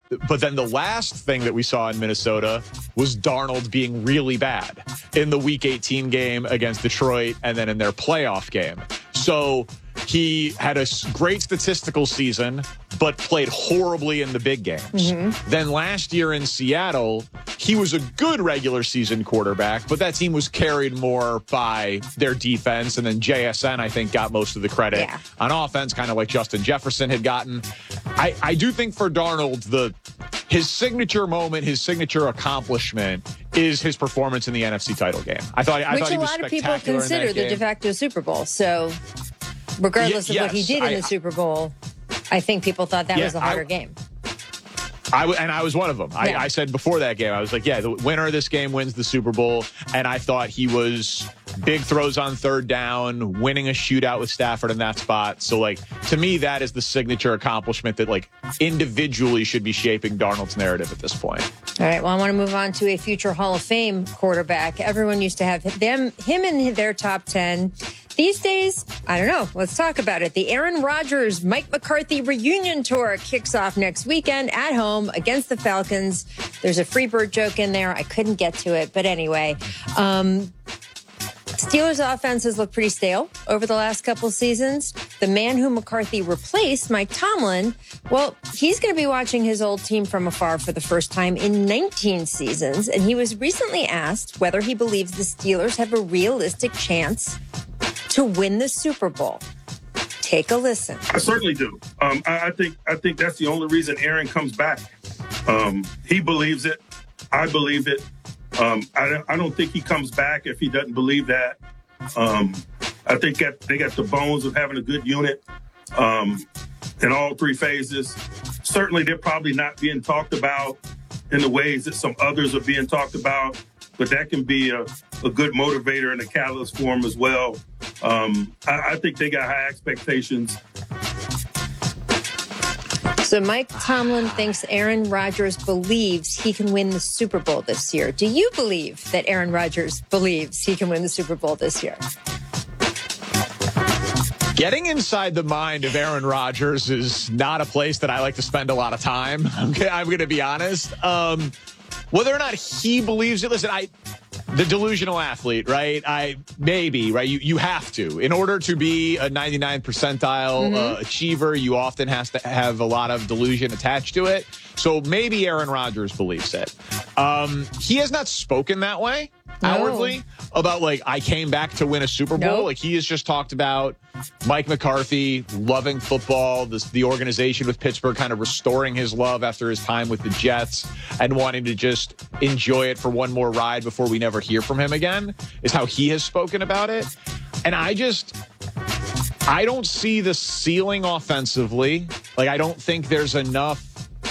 But then the last thing that we saw in Minnesota was Darnold being really bad in the Week 18 game against Detroit and then in their playoff game. So he had a great statistical season, but played horribly in the big games. Mm-hmm. Then last year in Seattle, he was a good regular season quarterback, but that team was carried more by their defense. And then JSN, I think, got most of the credit on offense, kind of like Justin Jefferson had gotten. I do think for Darnold, his signature moment, his signature accomplishment is his performance in the NFC title game. I thought he was spectacular. Which a lot of people consider the de facto Super Bowl. So regardless of what he did in the Super Bowl, I think people thought that was a harder game. I was one of them. I said before that game, I was like, the winner of this game wins the Super Bowl. And I thought he was big throws on third down, winning a shootout with Stafford in that spot. So, to me, that is the signature accomplishment that, individually should be shaping Darnold's narrative at this point. All right. Well, I want to move on to a future Hall of Fame quarterback. Everyone used to have him in their top 10. These days, I don't know. Let's talk about it. The Aaron Rodgers, Mike McCarthy reunion tour kicks off next weekend at home against the Falcons. There's a Freebird joke in there. I couldn't get to it. But anyway, Steelers offenses look pretty stale over the last couple seasons. The man who McCarthy replaced, Mike Tomlin, well, he's going to be watching his old team from afar for the first time in 19 seasons. And he was recently asked whether he believes the Steelers have a realistic chance to win the Super Bowl. Take a listen. I certainly do. I think that's the only reason Aaron comes back. He believes it. I believe it. I don't think he comes back if he doesn't believe that. I think they got the bones of having a good unit in all three phases. Certainly, they're probably not being talked about in the ways that some others are being talked about, but that can be a good motivator and a catalyst for them as well. I think they got high expectations. So Mike Tomlin thinks Aaron Rodgers believes he can win the Super Bowl this year. Do you believe that Aaron Rodgers believes he can win the Super Bowl this year? Getting inside the mind of Aaron Rodgers is not a place that I like to spend a lot of time. I'm going to be honest. Whether or not he believes it, listen, the delusional athlete, right? Right? You have to. In order to be a 99th percentile achiever, you often have to have a lot of delusion attached to it. So maybe Aaron Rodgers believes it. He has not spoken that way outwardly about I came back to win a Super Bowl. He has just talked about Mike McCarthy loving football, the organization with Pittsburgh kind of restoring his love after his time with the Jets and wanting to just enjoy it for one more ride before we never hear from him again, is how he has spoken about it. And I don't see the ceiling offensively. I don't think there's enough.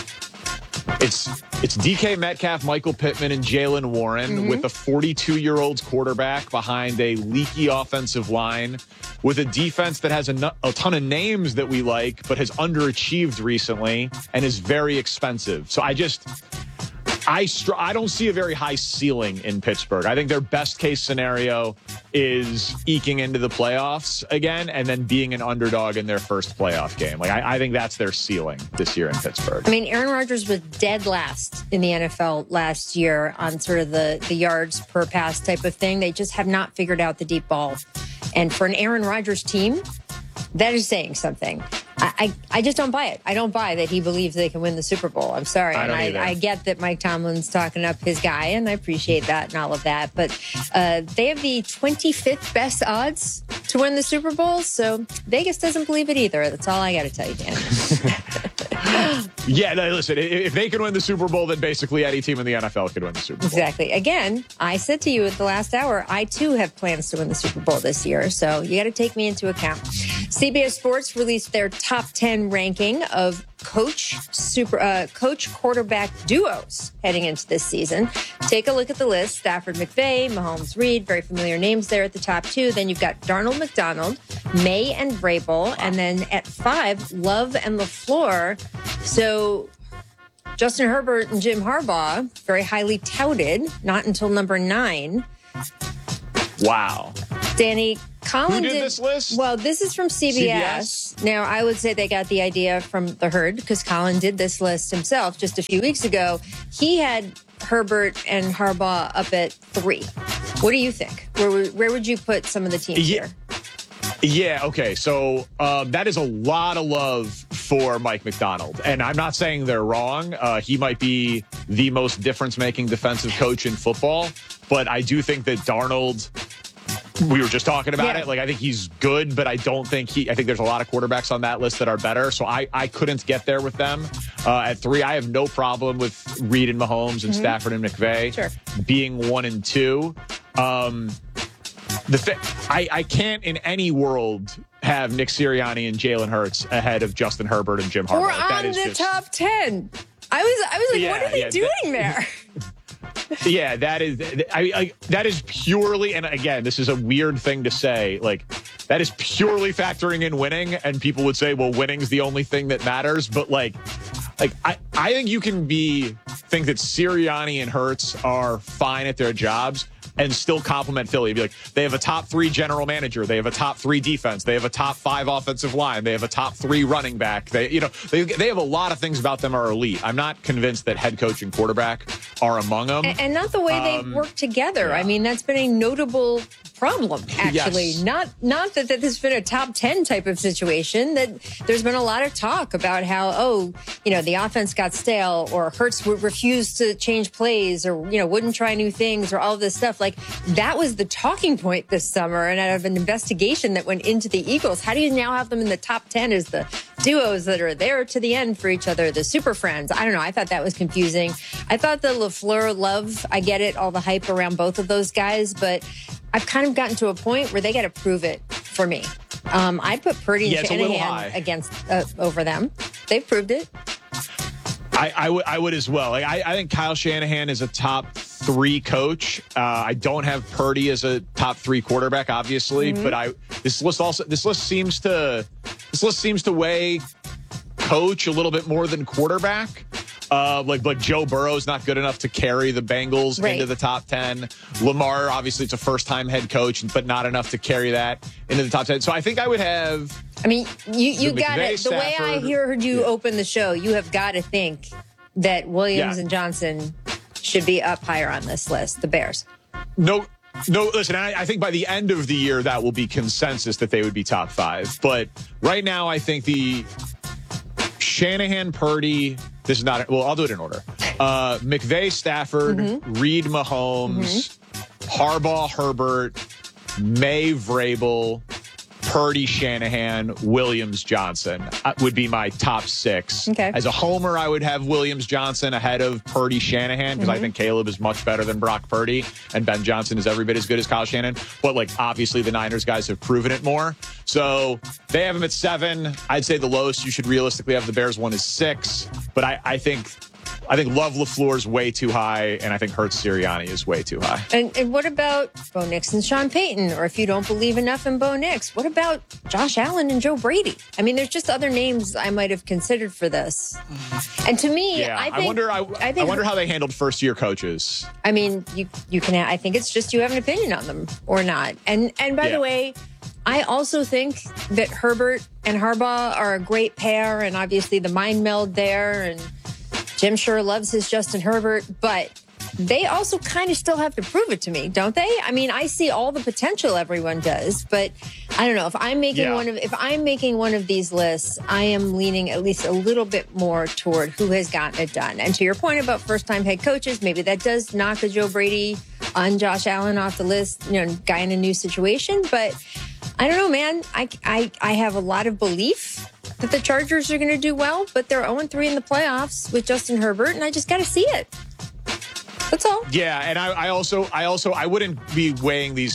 It's DK Metcalf, Michael Pittman, and Jaylen Warren with a 42-year-old quarterback behind a leaky offensive line with a defense that has a ton of names that we like but has underachieved recently and is very expensive. So I don't see a very high ceiling in Pittsburgh. I think their best case scenario is eking into the playoffs again and then being an underdog in their first playoff game. I think that's their ceiling this year in Pittsburgh. I mean, Aaron Rodgers was dead last in the NFL last year on sort of the yards per pass type of thing. They just have not figured out the deep ball. And for an Aaron Rodgers team, that is saying something. I just don't buy it. I don't buy that he believes they can win the Super Bowl. I'm sorry. I get that Mike Tomlin's talking up his guy, and I appreciate that and all of that. But they have the 25th best odds to win the Super Bowl, so Vegas doesn't believe it either. That's all I got to tell you, Dan. Yeah, no, listen, if they can win the Super Bowl, then basically any team in the NFL could win the Super Bowl. Exactly. Again, I said to you at the last hour, I too have plans to win the Super Bowl this year, so you got to take me into account. CBS Sports released their top 10 ranking of coach quarterback duos heading into this season. Take a look at the list. Stafford McVay, Mahomes Reed, very familiar names there at the top two. Then you've got Darnold McDonald, May and Vrabel, and then at 5, Love and LaFleur. So Justin Herbert and Jim Harbaugh, very highly touted, not until number 9. Wow. Danny, Colin Who did this list? Well, this is from CBS. Now, I would say they got the idea from the Herd because Colin did this list himself just a few weeks ago. He had Herbert and Harbaugh up at 3. What do you think? Where would you put some of the teams here? Yeah, okay. So that is a lot of love for Mike Macdonald. And I'm not saying they're wrong. He might be the most difference-making defensive coach in football. But I do think that Darnold, we were just talking about it. Like, I think he's good, but I don't think I think there's a lot of quarterbacks on that list that are better. So I couldn't get there with them. At 3, I have no problem with Reed and Mahomes and Stafford and McVay being 1 and 2. I can't in any world have Nick Sirianni and Jalen Hurts ahead of Justin Herbert and Jim Harbaugh. We're on the top 10. I was like, what are they doing there? Yeah, that is purely, and again, this is a weird thing to say, like, that is purely factoring in winning, and people would say, well, winning's the only thing that matters, but like I think you can think that Sirianni and Hurts are fine at their jobs and still compliment Philly. Be like, they have a top 3 general manager. They have a top 3 defense. They have a top 5 offensive line. They have a top 3 running back. They have a lot of things about them are elite. I'm not convinced that head coach and quarterback are among them. And not the way they work together. Yeah. I mean, that's been a notable problem, actually. Yes. Not that this has been a top 10 type of situation, that there's been a lot of talk about how, the offense got stale, or Hurts refused to change plays, or, wouldn't try new things, or all of this stuff. Like, that was the talking point this summer, and out of an investigation that went into the Eagles. How do you now have them in the top 10 as the duos that are there to the end for each other, the super friends? I don't know. I thought that was confusing. I thought the LaFleur love, I get it, all the hype around both of those guys, but I've kind of gotten to a point where they got to prove it for me. I'd put Purdy and Shanahan against over them. They've proved it. I would as well. Like, I think Kyle Shanahan is a top 3 coach. I don't have Purdy as a top 3 quarterback, obviously, but this list seems to weigh coach a little bit more than quarterback. Like Joe Burrow's not good enough to carry the Bengals into the top 10. Lamar, obviously, it's a first-time head coach, but not enough to carry that into the top 10. So I think I would have. I mean, you got it. The way I heard you open the show, you have got to think that Williams and Johnson should be up higher on this list. The Bears. No. Listen, I think by the end of the year, that will be consensus that they would be top 5. But right now, I think the Shanahan, Purdy. This is not. Well, I'll do it in order. McVay, Stafford, Reed, Mahomes, Harbaugh, Herbert, May, Vrabel, Purdy, Shanahan, Williams, Johnson would be my top 6. Okay. As a homer, I would have Williams, Johnson ahead of Purdy, Shanahan, because I think Caleb is much better than Brock Purdy, and Ben Johnson is every bit as good as Kyle Shanahan. But, obviously the Niners guys have proven it more. So they have him at 7. I'd say the lowest you should realistically have the Bears one is 6. But I think Love LaFleur's way too high, and I think Hurts Sirianni is way too high. And what about Bo Nix and Sean Payton? Or if you don't believe enough in Bo Nix, what about Josh Allen and Joe Brady? I mean, there's just other names I might have considered for this. And to me, I wonder how they handled first-year coaches. I mean, you can. I think it's just you have an opinion on them or not. And by the way, I also think that Herbert and Harbaugh are a great pair, and obviously the mind meld there, and Jim sure loves his Justin Herbert, but they also kind of still have to prove it to me, don't they? I mean, I see all the potential everyone does, but I don't know. If I'm making one of these lists, I am leaning at least a little bit more toward who has gotten it done. And to your point about first-time head coaches, maybe that does knock a Joe Brady on Josh Allen off the list, guy in a new situation. But I don't know, man. I have a lot of belief that the Chargers are going to do well, but they're 0-3 in the playoffs with Justin Herbert, and I just got to see it. That's all. Yeah, and I wouldn't be weighing these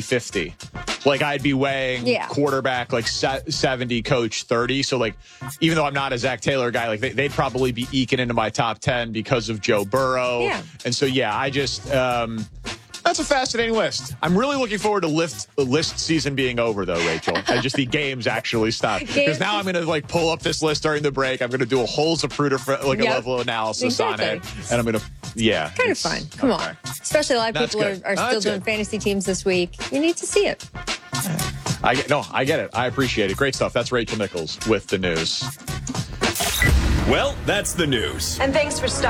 50-50. Like, I'd be weighing quarterback 70, coach 30. So even though I'm not a Zach Taylor guy, they'd probably be eking into my top 10 because of Joe Burrow. Yeah. And so I just that's a fascinating list. I'm really looking forward to list season being over, though, Rachel. And just the games actually stop. Because now I'm going to pull up this list during the break. I'm going to do a whole Zapruder a level analysis on it, and I'm going to kind of fun. Come on, especially a lot of people are still doing fantasy teams this week. You need to see it. I get it. I appreciate it. Great stuff. That's Rachel Nichols with the news. Well, that's the news. And thanks for stopping.